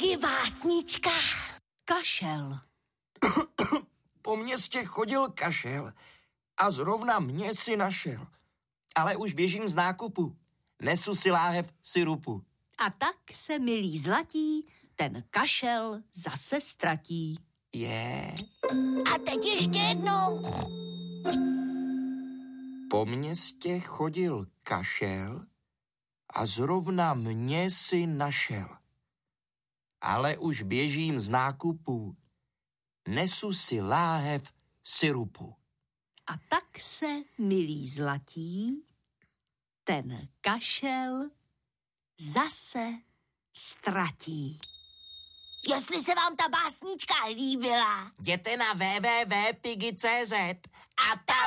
taky básnička. Kašel. Po městě chodil kašel a zrovna mě si našel. Ale už běžím z nákupu. Nesu si láhev syrupu. A tak se, milí zlatí, ten kašel zase ztratí. A teď ještě jednou. Po městě chodil kašel a zrovna mě si našel. Ale už běžím z nákupu. Nesu si láhev syrupu. A tak se, milí zlatí, ten kašel zase ztratí. Jestli se vám ta básnička líbila, Jděte na www.pigi.cz a tam